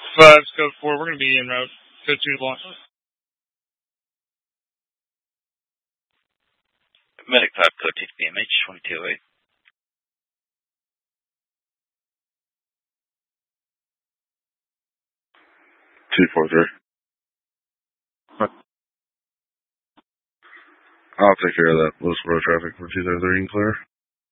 5, scope 4, we're going to be en route. Code 2 to launch. Medic 5, code 2 to BMH, 2208. I'll take care of that. Low road traffic for 233 and clear.